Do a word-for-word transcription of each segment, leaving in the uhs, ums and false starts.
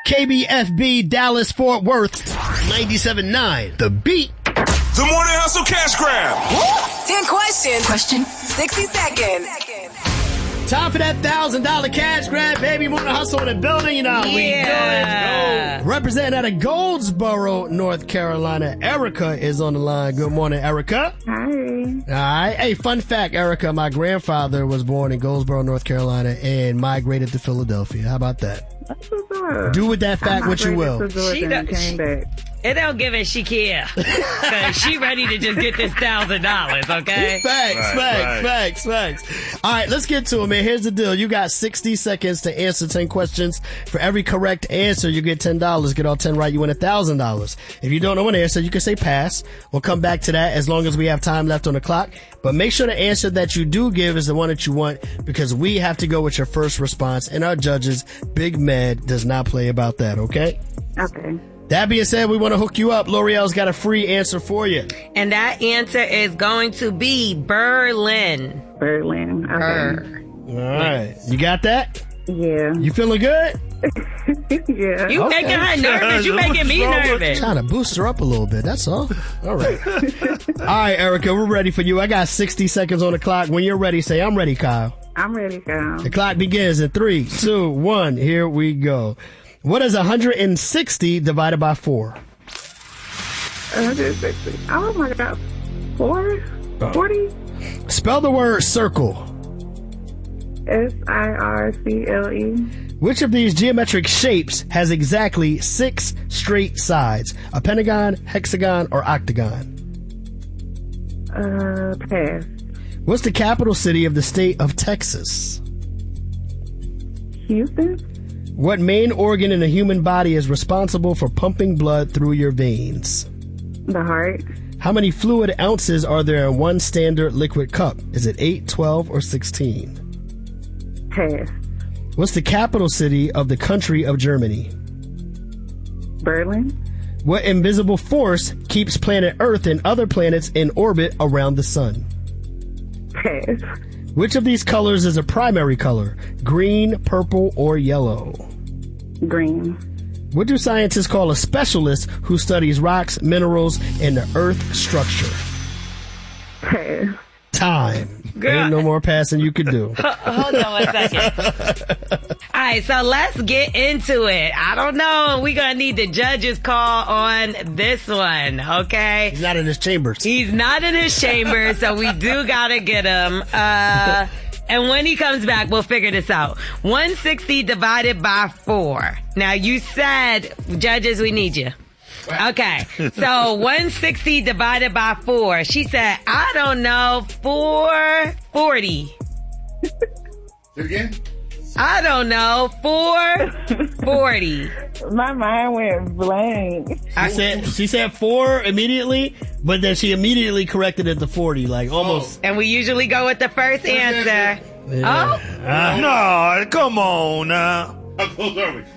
K B F B Dallas Fort Worth ninety-seven point nine. The Beat. The Morning Hustle Cash Grab. ten questions. Question. sixty seconds. Time for that one thousand dollars cash grab, baby. Morning Hustle in the building. You know how Yeah. we do it. Representing out of Goldsboro, North Carolina, Erica is on the line. Good morning, Erica. Hi. All right. Hey, fun fact, Erica, my grandfather was born in Goldsboro, North Carolina, and migrated to Philadelphia. How about that? That's what's up. Do with that fact I what you will. migrated to Georgia She and does- came she- back. It don't give a she care. Cause she ready to just get this thousand dollars, okay? Facts, Right, facts, right. facts, facts. All right, let's get to it, man. Here's the deal. You got sixty seconds to answer ten questions. For every correct answer, you get ten dollars. Get all ten right, you win one thousand dollars. If you don't know an answer, you can say pass. We'll come back to that as long as we have time left on the clock. But make sure the answer that you do give is the one that you want, because we have to go with your first response, and our judges, Big Med, does not play about that, okay? Okay. That being said, we want to hook you up. L'Oreal's got a free answer for you. And that answer is going to be Berlin. Berlin. Okay. Ber. All right. You got that? Yeah. You feeling good? yeah. You Okay. making her nervous. You making me nervous. Trying to boost her up a little bit. That's all. All right. All right, Erica, we're ready for you. I got sixty seconds on the clock. When you're ready, say, I'm ready, Kyle. I'm ready, Kyle. The clock begins in three, two, one. Here we go. What is one hundred sixty divided by four? one hundred sixty. Oh my God. Four? forty? Spell the word circle. S I R C L E. Which of these geometric shapes has exactly six straight sides? A pentagon, hexagon, or octagon? Uh, pass. What's the capital city of the state of Texas? Houston? What main organ in the human body is responsible for pumping blood through your veins? The heart? How many fluid ounces are there in one standard liquid cup? Is it eight, twelve, or sixteen? Pass. What's the capital city of the country of Germany? Berlin? What invisible force keeps planet Earth and other planets in orbit around the sun? Pass. Which of these colors is a primary color? Green, purple, or yellow? Green. What do scientists call a specialist who studies rocks, minerals, and the Earth structure? Pass. Time. Girl. Ain't no more passing you could do. Hold on one second. All right, so let's get into it. I don't know. We're going to need the judge's call on this one, okay? He's not in his chambers. He's not in his chamber, so we do got to get him. Uh, and when he comes back, we'll figure this out. one hundred sixty divided by four. Now, you said, judges, we need you. Okay, so one hundred sixty divided by four. She said, I don't know, four forty. Do it again? I don't know, four forty. My mind went blank. She said, she said four immediately, but then she immediately corrected it to forty, like almost. And we usually go with the first answer. Oh, No, come on now. How close are we?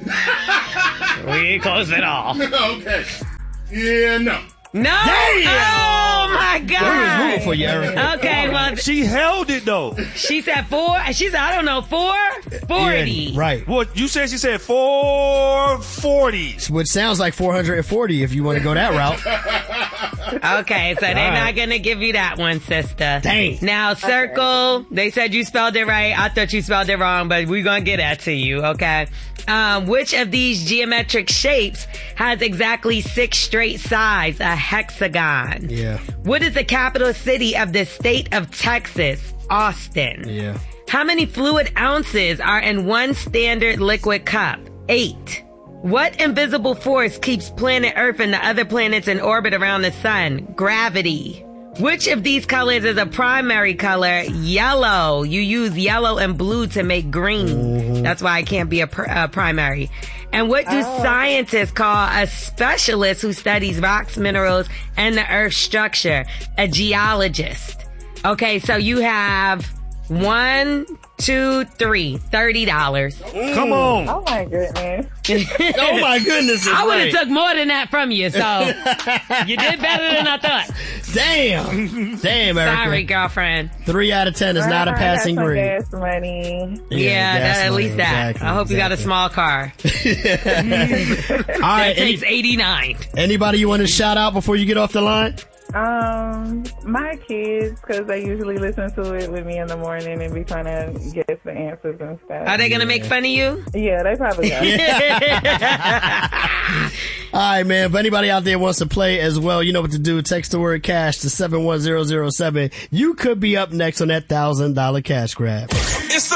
we ain't close at all. Okay. Yeah, no. No! Oh my We was God! rooting for you, Erica. Okay, well, She held it though. she said four. She said, I don't know, four forty. Yeah, right. What you said? She said four forty. Which sounds like four hundred forty if you want to go that route. Okay, so they're All right. not gonna give you that one, sister. Dang. Now, circle, they said you spelled it right. I thought you spelled it wrong, but we're gonna get that to you, okay? Um, which of these geometric shapes has exactly six straight sides? A hexagon. Yeah, What is the capital city of the state of Texas? Austin. yeah. How many fluid ounces are in one standard liquid cup? Eight. What invisible force keeps planet Earth and the other planets in orbit around the sun? Gravity. Which of these colors is a primary color? Yellow. You use yellow and blue to make green. Mm-hmm. That's why it can't be a, pr- a primary. And what do scientists call a specialist who studies rocks, minerals, and the Earth's structure? A geologist. Okay, so you have One, two, three. Thirty dollars. Come on. Oh my goodness. Oh my goodness. I would have right. took more than that from you, so you did better than I thought. Damn. Damn, Erica. Sorry, girlfriend. Three out of ten is not a I got passing some grade. gas money. Yeah, gas that, at money, least that. exactly, I hope you got a exactly. small car. All right. It takes Any, eighty-nine. anybody you want to shout out before you get off the line? Um, my kids, because they usually listen to it with me in the morning and be trying to guess the answers and stuff. Are they going to make fun of you? Yeah, they probably are. All right, man. If anybody out there wants to play as well, you know what to do. Text the word cash to seven one zero zero seven. You could be up next on that one thousand dollars cash grab. It's the